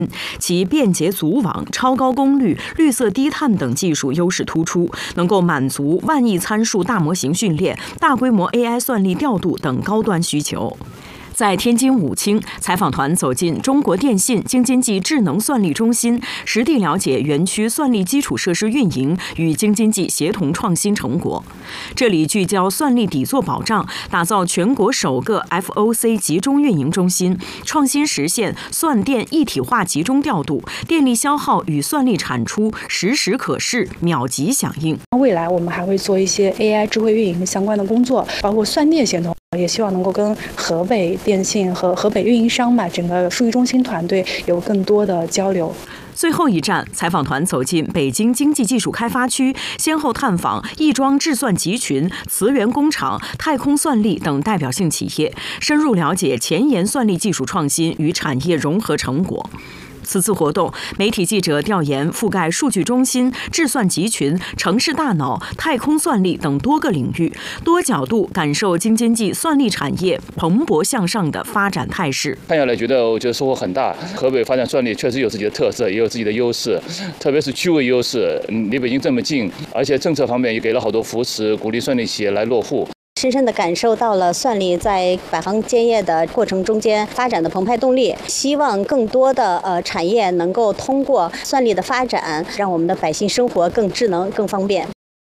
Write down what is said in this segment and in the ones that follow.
其便捷组网、超高功率、绿色低碳等技术优势突出，能够满足万亿参数大模型训练、大规模 AI 算力调度等高端需求。在天津武清，采访团走进中国电信京津冀智能算力中心，实地了解园区算力基础设施运营与京津冀协同创新成果。这里聚焦算力底座保障，打造全国首个 FOC 集中运营中心，创新实现算电一体化集中调度，电力消耗与算力产出实时可视、秒级响应。 未来我们还会做一些 AI 智慧运营相关的工作，包括算电协同。也希望能够跟河北电信和河北运营商整个数据中心团队有更多的交流。 最后一站，采访团走进北京经济技术开发区，先后探访亦庄智算集群、慈源工厂、太空算力等代表性企业，深入了解前沿算力技术创新与产业融合成果。此次活动，媒体记者调研覆盖数据中心、智算集群、城市大脑、太空算力等多个领域，多角度感受京津冀算力产业蓬勃向上的发展态势。 看下来，我觉得收获很大。河北发展算力确实有自己的特色，也有自己的优势，特别是区位优势，离北京这么近，而且政策方面也给了好多扶持，鼓励算力企业来落户。 深深地感受到了算力在百行兼业的过程中间发展的澎湃动力，希望更多的产业能够通过算力的发展，让我们的百姓生活更智能、更方便。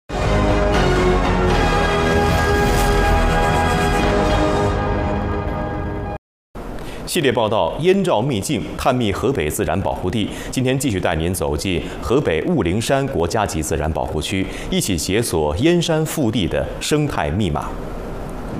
系列报道《燕赵秘境》，探秘河北自然保护地。今天继续带您走进河北雾灵山国家级自然保护区，一起解锁燕山腹地的生态密码。